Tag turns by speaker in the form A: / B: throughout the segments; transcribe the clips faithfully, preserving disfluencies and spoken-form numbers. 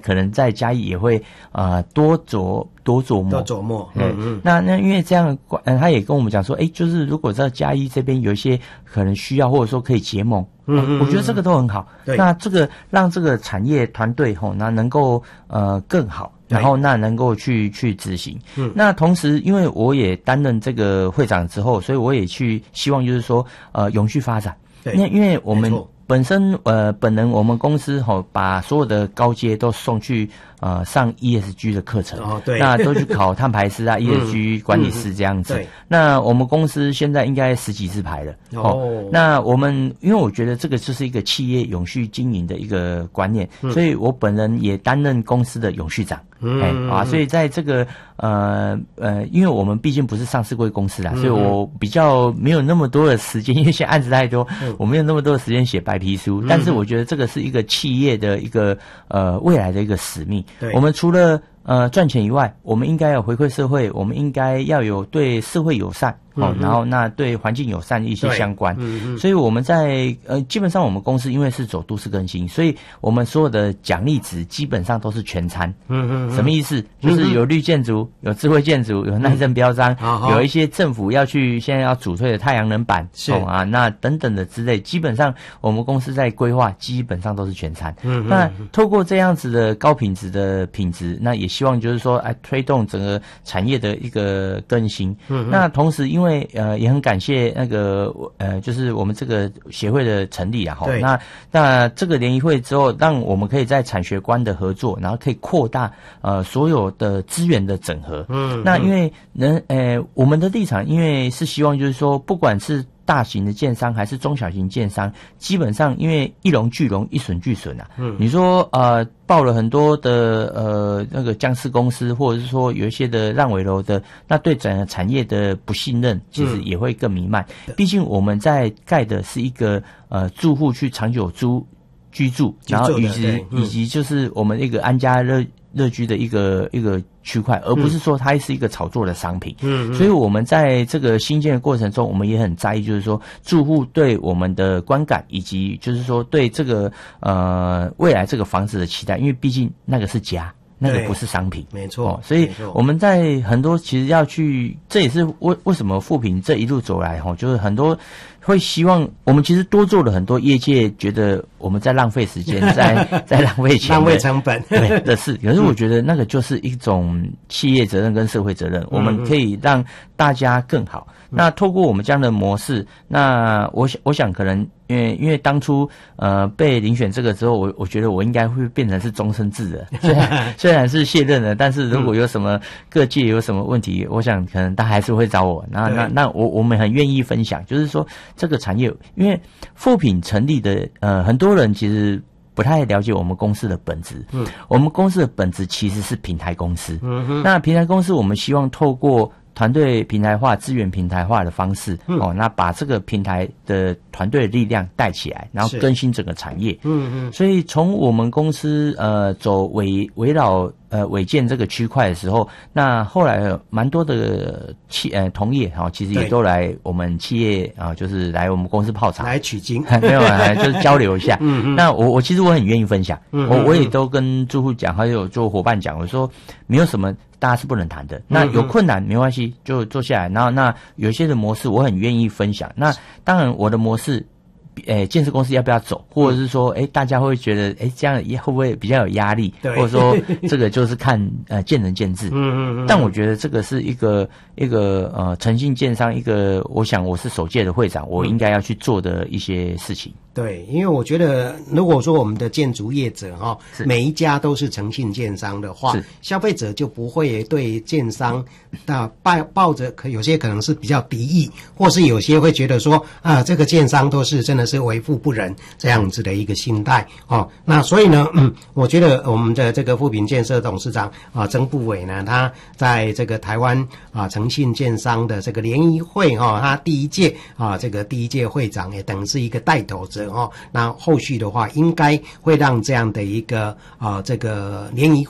A: 可能在嘉义也会呃多琢多琢磨，
B: 多琢磨。嗯嗯。
A: 那那因为这样，呃，他也跟我们讲说，哎，就是如果在嘉义这边有一些可能需要，或者说可以结盟，嗯嗯，我觉得这个都很好。对，那这个让这个产业团队吼，那能够呃更好。然后那能够去去执行，嗯，那同时因为我也担任这个会长之后，所以我也去希望就是说呃永续发展。对，那因为我们本身呃本人我们公司吼、哦、把所有的高阶都送去呃上 E S G 的课程，哦对，那都去考碳排师啊、E S G 管理师这样子。对，那我们公司现在应该十几支牌了。哦，哦那我们因为我觉得这个就是一个企业永续经营的一个观念，嗯、所以我本人也担任公司的永续长。嗯、哎、啊，所以在这个呃呃，因为我们毕竟不是上市柜公司啦，嗯、所以我比较没有那么多的时间，因为现在案子太多，嗯、我没有那么多的时间写白皮书。嗯、但是我觉得这个是一个企业的一个呃未来的一个使命。对，我们除了呃赚钱以外，我们应该要回馈社会，我们应该要有对社会友善。哦，然后那对环境友善一些相关，嗯嗯，所以我们在呃基本上我们公司因为是走都市更新，所以我们所有的奖励值基本上都是全餐，嗯嗯，什么意思？就是有绿建筑、有智慧建筑、有耐震标章，嗯、有一些政府要去现在要主推的太阳能板，是、哦、啊，那等等的之类，基本上我们公司在规划基本上都是全餐。嗯嗯，那透过这样子的高品质的品质，那也希望就是说，哎，推动整个产业的一个更新。嗯，那同时因为因为呃也很感谢那个呃就是我们这个协会的成立啊，哈，那那这个联谊会之后，让我们可以在产学官的合作，然后可以扩大呃所有的资源的整合。嗯，那因为人呃我们的立场，因为是希望就是说，不管是大型的建商还是中小型建商，基本上因为一荣俱荣，一损俱损啊。嗯，你说呃报了很多的呃那个僵尸公司，或者是说有一些的烂尾楼的，那对整个产业的不信任，其实也会更弥漫。嗯、毕竟我们在盖的是一个呃住户去长久租居住，然后以及、嗯、以及就是我们一个安家乐乐居的一个一个区块，而不是说它是一个炒作的商品。嗯，所以我们在这个新建的过程中，我们也很在意，就是说住户对我们的观感，以及就是说对这个呃未来这个房子的期待，因为毕竟那个是家。那个不是商品，没错、哦，所以我们在很多其实要去，这也是为为什么富平这一路走来哈，就是很多会希望我们其实多做了很多业界觉得我们在浪费时间，在在浪费钱、
B: 浪费成本
A: 对的事。可是我觉得那个就是一种企业责任跟社会责任，嗯、我们可以让大家更好。嗯、那透过我们这样的模式，那我想我想可能。因为因为当初呃被遴选这个之后，我我觉得我应该会变成是终身制的，虽然虽然是卸任了，但是如果有什么各界有什么问题，我想可能他还是会找我。那那那我我们很愿意分享，就是说这个产业，因为富品成立的呃很多人其实不太了解我们公司的本质。嗯，我们公司的本质其实是平台公司。嗯哼，那平台公司我们希望透过团队平台化、资源平台化的方式，嗯、哦，那把这个平台的团队的力量带起来，然后更新整个产业。嗯嗯。所以从我们公司呃走围围绕呃违建这个区块的时候，那后来蛮多的企呃同业哈、哦，其实也都来我们企业啊、呃，就是来我们公司泡茶，
B: 来取经，
A: 没有啊，就是交流一下。嗯嗯。那我我其实我很愿意分享，嗯嗯我我也都跟住户讲，还有做伙伴讲，我说没有什么。大家是不能谈的，那有困难没关系，就坐下来。然后那有些的模式我很愿意分享。那当然我的模式，诶，建设公司要不要走，或者是说，诶，大家会觉得，诶，这样会不会比较有压力？或者说这个就是看呃见仁见智。嗯嗯嗯。但我觉得这个是一个一个呃诚信建商一个，我想我是首届的会长，我应该要去做的一些事情。
B: 对，因为我觉得，如果说我们的建筑业者哈、哦，每一家都是诚信建商的话，消费者就不会对建商啊抱抱着可有些可能是比较敌意，或是有些会觉得说啊，这个建商都是真的是为富不仁这样子的一个心态哦。那所以呢，嗯，我觉得我们的这个富平建设董事长啊曾部伟呢，他在这个台湾啊诚信建商的这个联谊会哈、哦，他第一届啊这个第一届会长也等是一个带头者。哦，那后续的话，应该会让这样的一个啊、呃、这个联谊会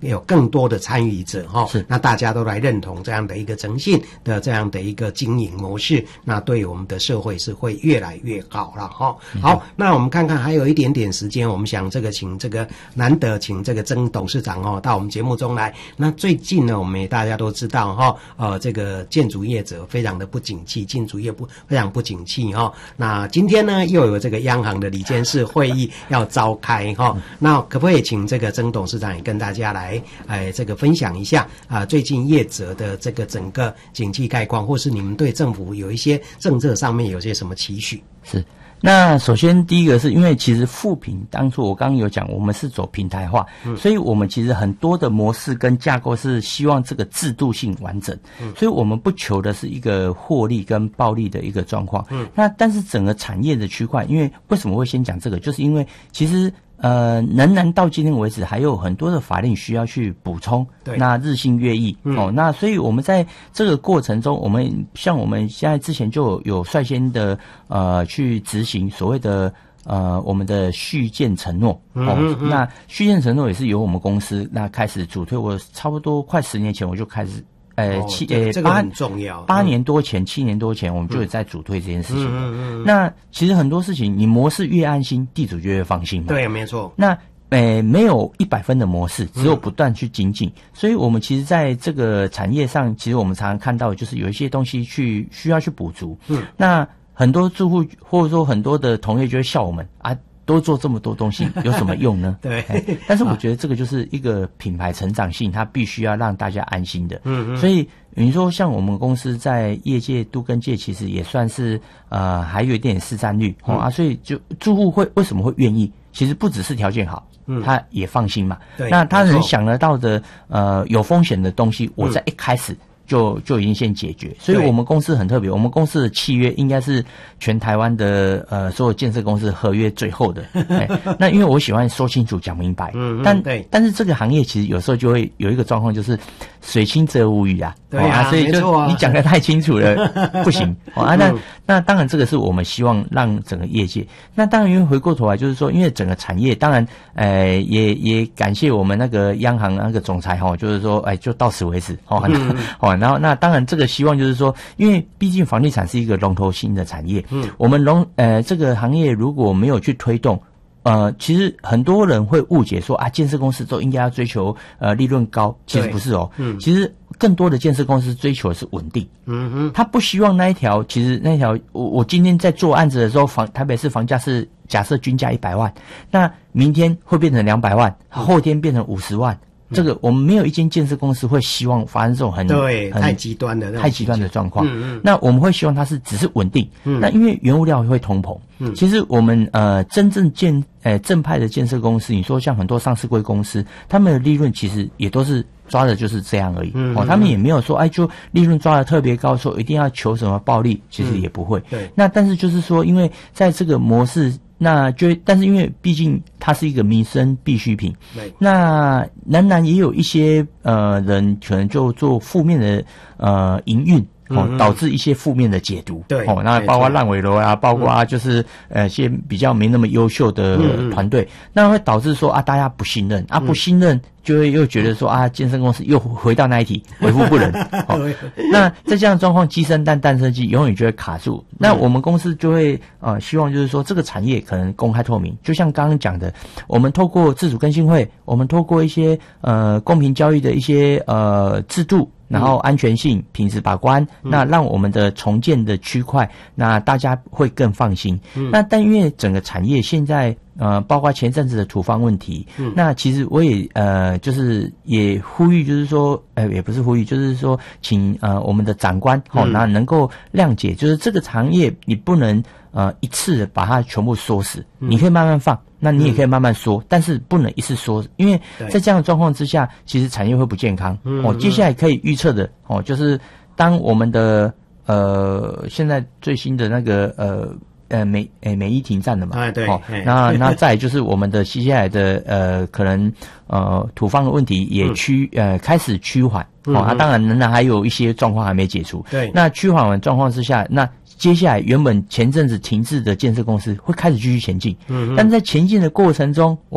B: 有更多的参与者哈，
A: 是，
B: 那大家都来认同这样的一个诚信的这样的一个经营模式，那对我们的社会是会越来越好了哈。好，那我们看看还有一点点时间，我们想这个请这个难得请这个曾董事长哦到我们节目中来。那最近呢，我们也大家都知道哈，呃，这个建筑业者非常的不景气，建筑业不非常不景气哈。那今天呢，又有这个央行的理监事会议要召开哈，那可不可以请这个曾董事长也跟大家来，哎，这个分享一下啊，最近业者的这个整个景气概况，或是你们对政府有一些政策上面有些什么期许？
A: 是。那首先第一个是因为其实富平当初我刚刚有讲，我们是走平台化，嗯、所以我们其实很多的模式跟架构是希望这个制度性完整，嗯、所以我们不求的是一个获利跟暴利的一个状况。嗯，那但是整个产业的区块，因为为什么会先讲这个，就是因为其实。呃，仍然到今天为止，还有很多的法令需要去补充，
B: 对，
A: 那日新月异、嗯、哦，那所以我们在这个过程中，我们像我们现在之前就有有率先的呃去执行所谓的呃我们的续建承诺哦、嗯嗯，那续建承诺也是由我们公司那开始主推，我差不多快十年前我就开始。呃，
B: 哦、
A: 七
B: 呃，这个很重要。
A: 八年多前、嗯、七年多前，我们就有在主推这件事情。嗯嗯嗯。那其实很多事情，你模式越安心，地主就越放心嘛。
B: 对，没错。
A: 那呃，没有一百分的模式，只有不断去精进。嗯、所以我们其实在这个产业上，其实我们常常看到，就是有一些东西去需要去补足。嗯。那很多住户或者说很多的同业就会笑我们啊。多做这么多东西有什么用呢？
B: 对、
A: 哎，但是我觉得这个就是一个品牌成长性，它必须要让大家安心的。嗯嗯。所以你说像我们公司在业界、都更界，其实也算是呃还有一点市占率、嗯、哦啊，所以就住户会为什么会愿意？其实不只是条件好，嗯，他也放心嘛。
B: 对，
A: 那他能想得到的呃有风险的东西，我在一开始。就就已经先解决，所以我们公司很特别，我们公司的契约应该是全台湾的呃所有建设公司合约最后的。哎、那因为我喜欢说清楚讲明白，嗯，但对，但是这个行业其实有时候就会有一个状况，就是水清则无鱼啊，
B: 对啊，
A: 哦、啊所以就、啊、你讲得太清楚了不行。哦、啊，那、嗯、那当然这个是我们希望让整个业界，那当然因为回过头来就是说，因为整个产业，当然呃也也感谢我们那个央行那个总裁哈、哦，就是说哎就到此为止哦，嗯、哦。然后，那当然，这个希望就是说，因为毕竟房地产是一个龙头性的产业，嗯，我们龙呃这个行业如果没有去推动，呃，其实很多人会误解说啊，建设公司都应该要追求呃利润高，其实不是哦，嗯，其实更多的建设公司追求的是稳定，嗯哼，他不希望那一条，其实那条我我今天在做案子的时候，房台北市房价是假设均价一百万，那明天会变成两百万，后天变成五十万。这个我们没有一间建设公司会希望发生这种很
B: 对
A: 很
B: 太极端的
A: 太极端的状况。
B: 嗯嗯。
A: 那我们会希望它是只是稳定。嗯。那因为原物料会通膨。嗯。其实我们呃真正建呃正派的建设公司，你说像很多上市柜公司，他们的利润其实也都是抓的就是这样而已。嗯。哦，他们也没有说哎就利润抓的特别高，说一定要求什么暴利，其实也不会。
B: 嗯、对。
A: 那但是就是说，因为在这个模式。那就，但是因为毕竟它是一个民生必需品，
B: 对。
A: 那仍然也有一些呃人可能就做负面的呃营运。哦，导致一些负面的解读。
B: 对，
A: 哦，那包括烂尾楼啊，包括就是呃，一些比较没那么优秀的团队，嗯、那会导致说啊，大家不信任啊，不信任就会又觉得说啊，健身公司又回到那一题，维护不仁。哦，那在这样的状况，鸡生蛋，蛋生鸡，永远就会卡住。那我们公司就会呃，希望就是说这个产业可能公开透明，就像刚刚讲的，我们透过自主更新会，我们透过一些呃公平交易的一些呃制度。然后安全性、品质把关，嗯、那让我们的重建的区块，那大家会更放心。嗯、那但因为整个产业现在呃，包括前阵子的土方问题，嗯、那其实我也呃，就是也呼吁，就是说，呃，也不是呼吁，就是说，请呃我们的长官好，那、嗯、能够谅解，就是这个行业你不能呃一次把它全部缩死，嗯、你可以慢慢放。那你也可以慢慢说，嗯、但是不能一次说，因为在这样的状况之下，其实产业会不健康。嗯、哦，接下来可以预测的哦，就是当我们的呃现在最新的那个呃呃美诶美伊停战了嘛，
B: 哎对，
A: 哦，那那再来就是我们的接下来的呃可能呃土方的问题也趋、嗯、呃开始趋缓。哦，啊，当然仍然还有一些状况还没解除。
B: 对，
A: 那趋缓的状况之下，那接下来原本前阵子停滞的建设公司会开始继续前进。嗯，但在前进的过程中，哇，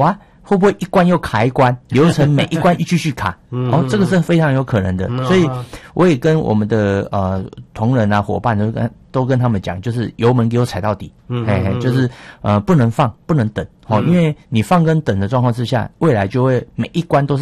A: 会不会一关又卡一关，流程每一关一继续卡？哦，这个是非常有可能的。所以我也跟我们的呃同仁啊伙伴都跟都跟他们讲，就是油门给我踩到底，嗯，嘿嘿，就是呃不能放，不能等，哦，因为你放跟等的状况之下，未来就会每一关都是